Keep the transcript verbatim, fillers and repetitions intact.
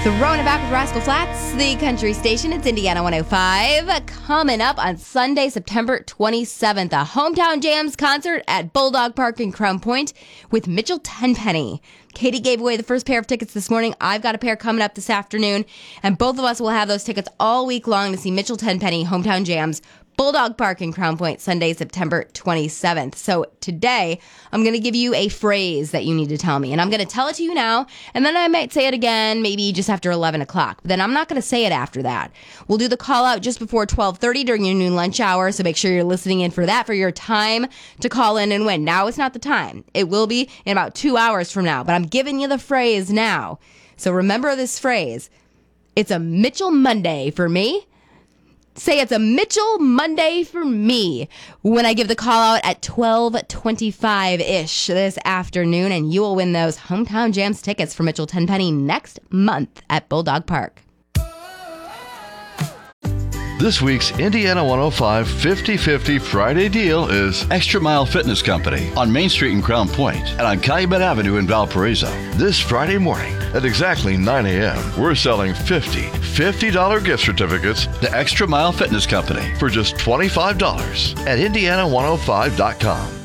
Throwing it back with Rascal Flats, the country station. It's Indiana one oh five. Coming up on Sunday, September twenty-seventh, a Hometown Jams concert at Bulldog Park in Crown Point with Mitchell Tenpenny. Katie gave away the first pair of tickets this morning. I've got a pair coming up this afternoon, and both of us will have those tickets all week long to see Mitchell Tenpenny, Hometown Jams, Bulldog Park in Crown Point, Sunday, September twenty-seventh. So today, I'm going to give you a phrase that you need to tell me. And I'm going to tell it to you now, and then I might say it again, maybe just after eleven o'clock. But then I'm not going to say it after that. We'll do the call out just before twelve thirty during your noon lunch hour, so make sure you're listening in for that, for your time to call in and win. Now is not the time. It will be in about two hours from now, but I'm giving you the phrase now. So remember this phrase. It's a Mitchell Monday for me. Say it's a Mitchell Monday for me when I give the call out at twelve twenty-five-ish this afternoon, and you will win those Hometown Jams tickets for Mitchell Tenpenny next month at Bulldog Park. This week's Indiana one oh five fifty-fifty Friday deal is Extra Mile Fitness Company on Main Street in Crown Point and on Calumet Avenue in Valparaiso. this Friday morning at exactly nine a.m. We're selling fifty fifty dollars gift certificates The Extra Mile Fitness Company for just twenty-five dollars at indiana one oh five dot com.